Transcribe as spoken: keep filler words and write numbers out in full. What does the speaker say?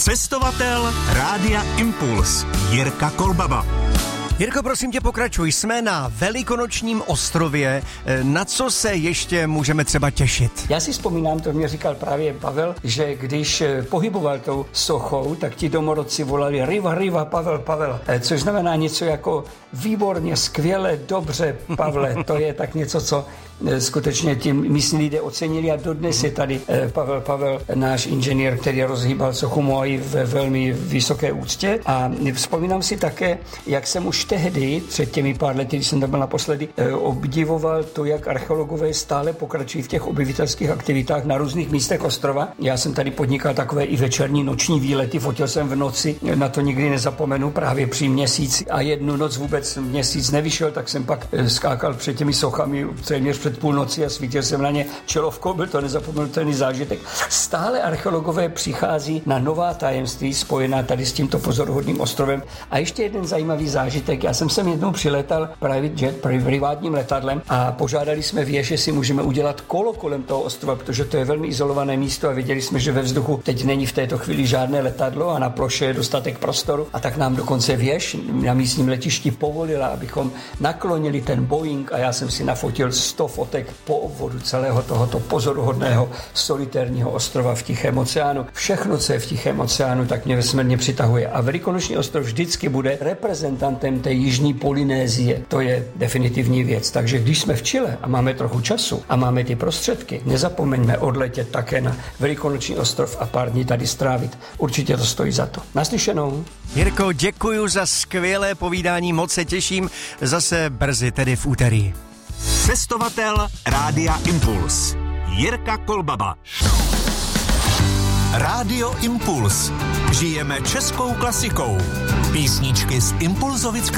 Cestovatel Rádia Impuls Jirka Kolbaba. Jirko, prosím tě, pokračuj. Jsme na Velikonočním ostrově. Na co se ještě můžeme třeba těšit? Já si vzpomínám, to mě říkal právě Pavel, že když pohyboval tou sochou, tak ti domorodci volali Riva, Riva, Pavel, Pavel. Což znamená něco jako výborně, skvěle, dobře, Pavle. To je tak něco, co skutečně tím místní lidé ocenili a dodnes je tady Pavel Pavel, náš inženýr, který rozhýbal sochu Moai ve velmi vysoké úctě. A vzpomínám si také, jak jsem už tehdy, před těmi pár lety, když jsem tam byl naposledy, obdivoval to, jak archeologové stále pokračují v těch objevitelských aktivitách na různých místech ostrova. Já jsem tady podnikal takové i večerní noční výlety, fotil jsem v noci, na to nikdy nezapomenu, právě při měsíci a jednu noc vůbec měsíc nevyšel, tak jsem pak skákal před těmi sochami téměř před půlnoci a svítil jsem na ně čelovkou, byl to nezapomenutelný zážitek. Stále archeologové přichází na nová tajemství spojená tady s tímto pozoruhodným ostrovem. A ještě jeden zajímavý zážitek. Já jsem sem jednou přiletal private jet, privátním letadlem a požádali jsme věž, jestli můžeme udělat kolo kolem toho ostrova, protože to je velmi izolované místo a viděli jsme, že ve vzduchu teď není v této chvíli žádné letadlo a na ploše je dostatek prostoru. A tak nám dokonce věž na místním letišti povolila, abychom naklonili ten Boeing a já jsem si nafotil sto fotek po obvodu celého tohoto pozoruhodného solitérního ostrova v Tichém oceánu. Všechno, co je v Tichém oceánu, tak mě vesmírně přitahuje. A Velikonoční ostrov vždycky bude reprezentantem té jižní Polynésie. To je definitivní věc. Takže když jsme v Chile a máme trochu času a máme ty prostředky, nezapomeňme odletět také na Velikonoční ostrov a pár dní tady strávit. Určitě to stojí za to. Naslyšenou. Jirko, děkuju za skvělé povídání, moc se těším zase brzy, tedy v úterý. Cestovatel Rádia Impuls Jirka Kolbaba. Rádio Impuls. Žijeme českou klasikou. Písničky z Impulzovic